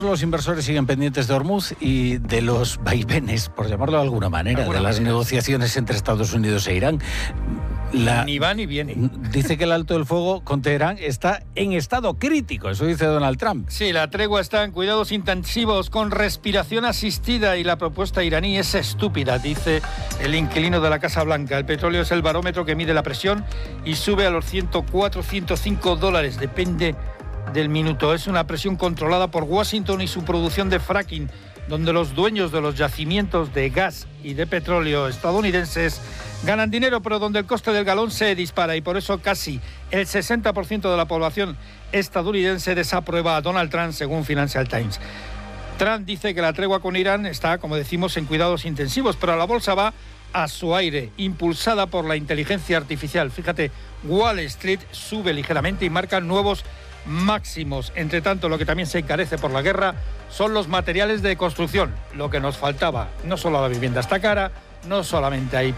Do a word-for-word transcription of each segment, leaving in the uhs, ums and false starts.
Los inversores siguen pendientes de Hormuz y de los vaivenes, por llamarlo de alguna manera, de las negociaciones entre Estados Unidos e Irán. La, ni va ni viene. Dice que el alto del fuego con Teherán está en estado crítico, eso dice Donald Trump. Sí, la tregua está en cuidados intensivos con respiración asistida y la propuesta iraní es estúpida, dice el inquilino de la Casa Blanca. El petróleo es el barómetro que mide la presión y sube a los ciento cuatro, ciento cinco dólares, depende del minuto. Es una presión controlada por Washington y su producción de fracking, donde los dueños de los yacimientos de gas y de petróleo estadounidenses ganan dinero, pero donde el coste del galón se dispara y por eso casi el sesenta por ciento de la población estadounidense desaprueba a Donald Trump, según Financial Times. Trump dice que la tregua con Irán está, como decimos, en cuidados intensivos, pero la bolsa va a su aire, impulsada por la inteligencia artificial. Fíjate, Wall Street sube ligeramente y marca nuevos máximos. Entre tanto, lo que también se encarece por la guerra son los materiales de construcción, lo que nos faltaba. No solo la vivienda está cara, no solamente hay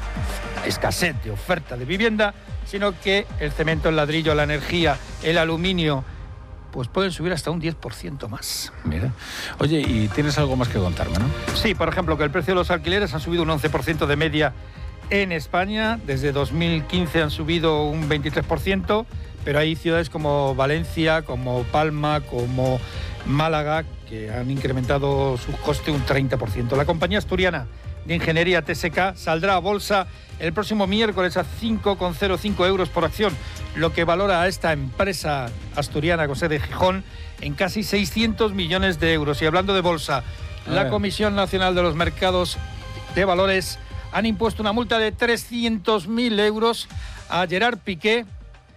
escasez de oferta de vivienda, sino que el cemento, el ladrillo, la energía, el aluminio, pues pueden subir hasta un diez por ciento más. Mira. Oye, y tienes algo más que contarme, ¿no? Sí, por ejemplo, que el precio de los alquileres ha subido un once por ciento de media en España. Desde dos mil quince han subido un veintitrés por ciento, pero hay ciudades como Valencia, como Palma, como Málaga, que han incrementado su coste un treinta por ciento. La compañía asturiana de ingeniería T S K saldrá a bolsa el próximo miércoles a cinco coma cero cinco euros por acción, lo que valora a esta empresa asturiana con sede en Gijón en casi seiscientos millones de euros. Y hablando de bolsa, la Comisión Nacional de los Mercados de Valores han impuesto una multa de trescientos mil euros a Gerard Piqué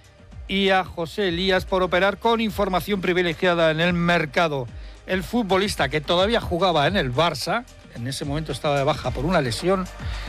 y a José Elías por operar con información privilegiada en el mercado. El futbolista, que todavía jugaba en el Barça, en ese momento estaba de baja por una lesión,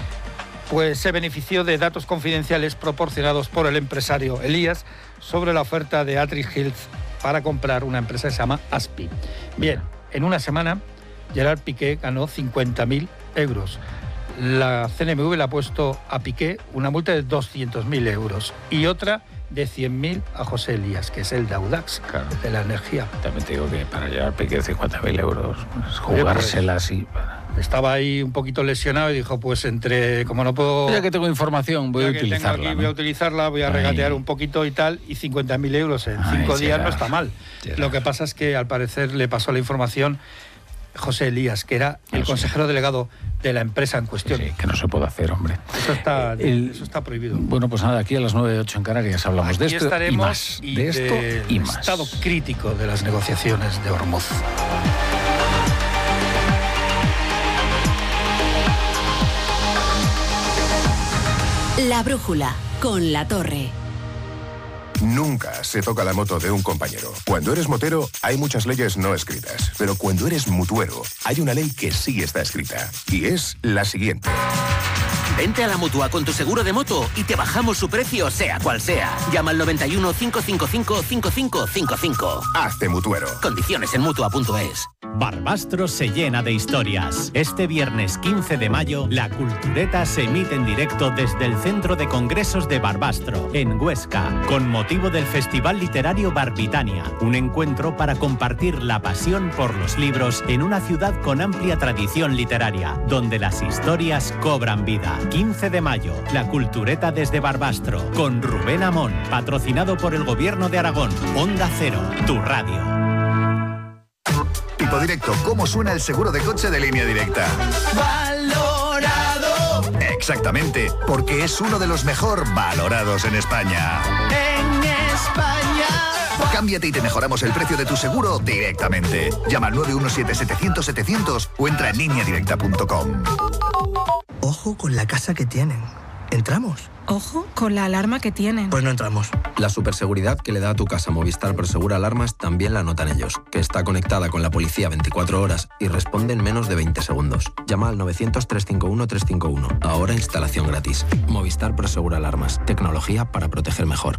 pues se benefició de datos confidenciales proporcionados por el empresario Elías sobre la oferta de Atrix Health para comprar una empresa que se llama Aspi. Bien, en una semana Gerard Piqué ganó cincuenta mil euros. La C N M V le ha puesto a Piqué una multa de doscientos mil euros y otra de cien mil a José Elías, que es el de Audax, claro, de la energía. También te digo que para llevar Piqué cincuenta mil euros, pues, jugársela así. Estaba ahí un poquito lesionado y dijo, pues entre, como no puedo... Ya que tengo información, voy a utilizarla. Aquí, ¿no? Voy a utilizarla, voy a regatear Ay. un poquito y tal, y cincuenta mil euros en Ay, cinco días no está mal. Será. Lo que pasa es que al parecer le pasó la información José Elías, que era el no consejero sé. delegado de la empresa en cuestión. Sí, que no se puede hacer, hombre. Eso está, el, eso está prohibido. Bueno, pues nada, aquí a las nueve de ocho en Canarias hablamos aquí de esto estaremos y más. Y de esto de y más. Estado crítico de las negociaciones de Hormuz. La brújula, con La Torre. Nunca se toca la moto de un compañero. Cuando eres motero, hay muchas leyes no escritas. Pero cuando eres mutuero, hay una ley que sí está escrita. Y es la siguiente. Vente a la Mutua con tu seguro de moto y te bajamos su precio, sea cual sea. Llama al noventa y uno, cinco cinco cinco, cinco cinco cinco cinco. Hazte mutuero. Condiciones en mutua punto es. Barbastro se llena de historias. Este viernes quince de mayo, la Cultureta se emite en directo desde el Centro de Congresos de Barbastro, en Huesca, con motivo del Festival Literario Barbitania, un encuentro para compartir la pasión por los libros en una ciudad con amplia tradición literaria, donde las historias cobran vida. quince de mayo, la Cultureta desde Barbastro, con Rubén Amón, patrocinado por el Gobierno de Aragón. Onda Cero, tu radio. Tipo directo, ¿cómo suena el seguro de coche de Línea Directa? ¡Valorado! Exactamente, porque es uno de los mejor valorados en España. ¡En España! Cámbiate y te mejoramos el precio de tu seguro directamente. Llama al nueve uno siete, setecientos, setecientos o entra en línea directa punto com. Ojo con la casa que tienen. ¿Entramos? Ojo con la alarma que tienen. Pues no entramos. La superseguridad que le da a tu casa Movistar Prosegura Alarmas también la notan ellos, que está conectada con la policía veinticuatro horas y responde en menos de veinte segundos. Llama al novecientos, trescientos cincuenta y uno, trescientos cincuenta y uno. Ahora instalación gratis. Movistar Prosegura Alarmas. Tecnología para proteger mejor.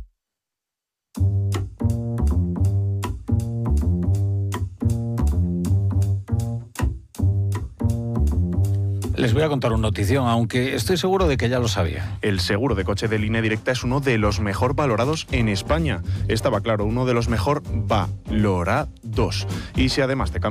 Les voy a contar una notición, aunque estoy seguro de que ya lo sabía. El seguro de coche de Línea Directa es uno de los mejor valorados en España. Estaba claro, uno de los mejor valorados. Y si además te